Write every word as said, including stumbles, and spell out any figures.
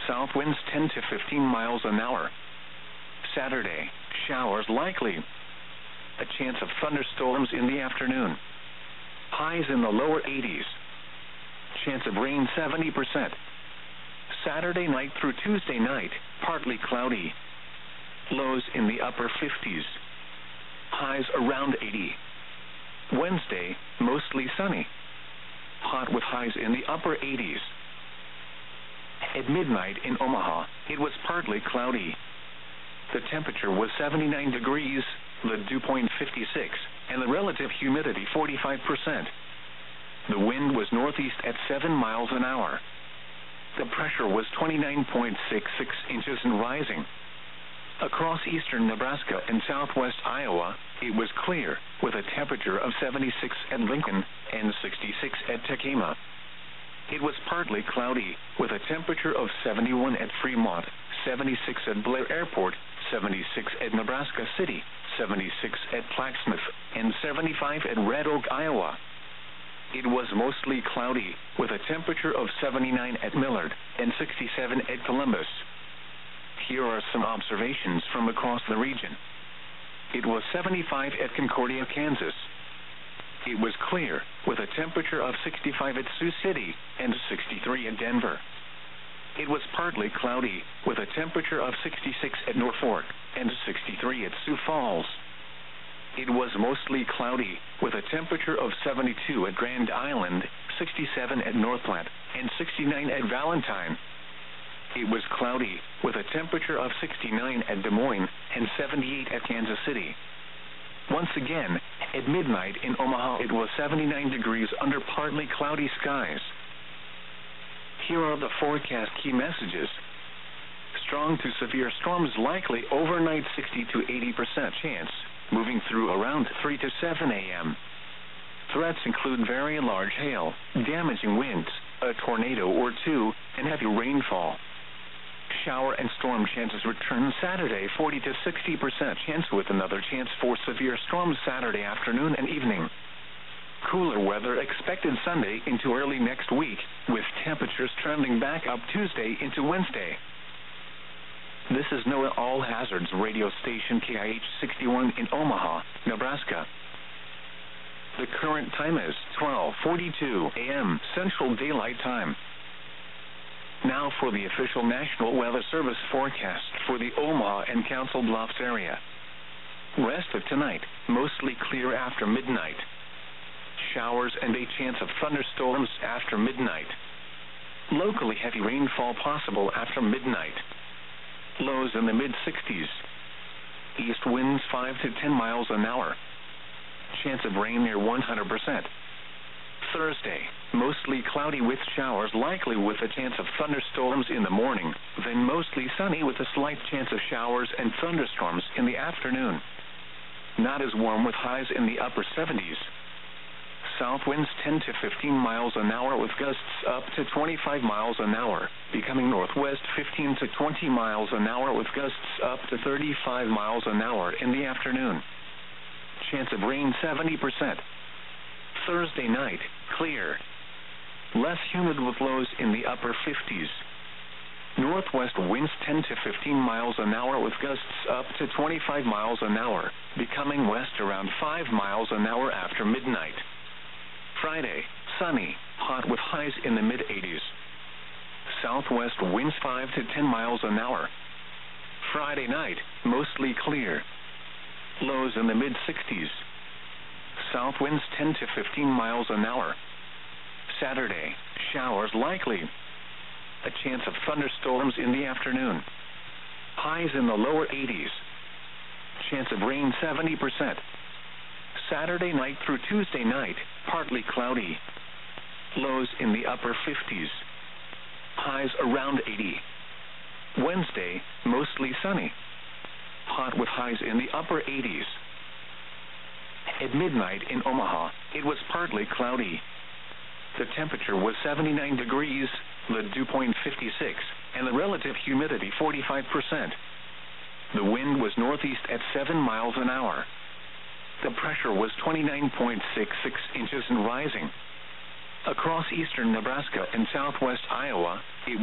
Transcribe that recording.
South winds ten to fifteen miles an hour. Saturday, showers likely. A chance of thunderstorms in the afternoon. Highs in the lower eighties. Chance of rain seventy percent. Saturday night through Tuesday night, partly cloudy. Lows in the upper fifties. Highs around eighty. Wednesday, mostly sunny. Hot with highs in the upper eighties. At midnight in Omaha, it was partly cloudy. The temperature was seventy-nine degrees, the dew point fifty-six, and the relative humidity forty-five percent. The wind was northeast at seven miles an hour. The pressure was twenty-nine point six six inches and rising. Across eastern Nebraska and southwest Iowa, it was clear, with a temperature of seventy-six at Lincoln and sixty-six at Tekamah. It was partly cloudy, with a temperature of seventy-one at Fremont, seventy-six at Blair Airport, seventy-six at Nebraska City, seventy-six at Plaquemine, and seventy-five at Red Oak, Iowa. It was mostly cloudy, with a temperature of seventy-nine at Millard and sixty-seven at Columbus. Here are some observations from across the region. It was seventy-five at Concordia, Kansas. It was clear, with a temperature of sixty-five at Sioux City and sixty-three at Denver. It was partly cloudy, with a temperature of sixty-six at Norfolk and sixty-three at Sioux Falls. It was mostly cloudy, with a temperature of seventy-two at Grand Island, sixty-seven at North Platte, and sixty-nine at Valentine. It was cloudy, with a temperature of sixty-nine at Des Moines and seventy-eight at Kansas City. Once again, at midnight in Omaha, it was seventy-nine degrees under partly cloudy skies. Here are the forecast key messages. Strong to severe storms likely overnight, sixty to eighty percent chance, moving through around three to seven a m Threats include very large hail, damaging winds, a tornado or two, and heavy rainfall. Shower and storm chances return Saturday, forty to sixty percent chance, with another chance for severe storms Saturday afternoon and evening. Cooler weather expected Sunday into early next week, with temperatures trending back up Tuesday into Wednesday. This is NOAA All Hazards radio station K I H sixty-one in Omaha, Nebraska. The current time is twelve forty-two a m Central Daylight Time. Now for the official National Weather Service forecast for the Omaha and Council Bluffs area. Rest of tonight, mostly clear after midnight. Showers and a chance of thunderstorms after midnight. Locally heavy rainfall possible after midnight. Lows in the mid sixties. East winds five to ten miles an hour. Chance of rain near one hundred percent. Thursday, mostly cloudy with showers likely, with a chance of thunderstorms in the morning, then mostly sunny with a slight chance of showers and thunderstorms in the afternoon. Not as warm, with highs in the upper seventies. South winds ten to fifteen miles an hour with gusts up to twenty-five miles an hour, becoming northwest fifteen to twenty miles an hour with gusts up to thirty-five miles an hour in the afternoon. Chance of rain seventy percent. Thursday night, clear. Less humid with lows in the upper fifties. Northwest winds ten to fifteen miles an hour with gusts up to twenty-five miles an hour, becoming west around five miles an hour after midnight. Friday, sunny, hot with highs in the mid eighties. Southwest winds five to ten miles an hour. Friday night, mostly clear. Lows in the mid sixties. South winds ten to fifteen miles an hour. Saturday, showers likely. A chance of thunderstorms in the afternoon. Highs in the lower eighties. Chance of rain seventy percent. Saturday night through Tuesday night, partly cloudy. Lows in the upper fifties. Highs around eighty. Wednesday, mostly sunny. Hot with highs in the upper eighties. At midnight in Omaha, it was partly cloudy. The temperature was seventy-nine degrees, the dew point fifty-six, and the relative humidity forty-five percent. The wind was northeast at seven miles an hour. The pressure was twenty-nine point six six inches and rising. Across eastern Nebraska and southwest Iowa, it